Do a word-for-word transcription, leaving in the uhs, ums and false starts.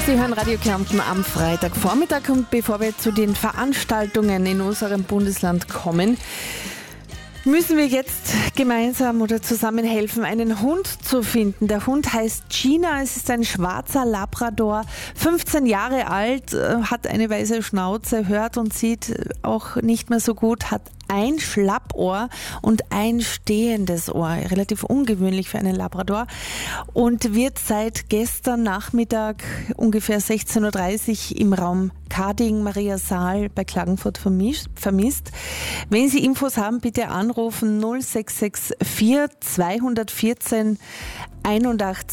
Sie hören Radio Kärnten am Freitagvormittag und bevor wir zu den Veranstaltungen in unserem Bundesland kommen, müssen wir jetzt gemeinsam oder zusammen helfen, einen Hund zu finden. Der Hund heißt Gina, es ist ein schwarzer Labrador, fünfzehn Jahre alt, hat eine weiße Schnauze, hört und sieht auch nicht mehr so gut, hat ein Schlappohr und ein stehendes Ohr, relativ ungewöhnlich für einen Labrador, und wird seit gestern Nachmittag ungefähr sechzehn Uhr dreißig im Raum Kading, Maria Saal bei Klagenfurt vermisst. Wenn Sie Infos haben, bitte anrufen null sechs sechs vier zwei eins vier einundachtzig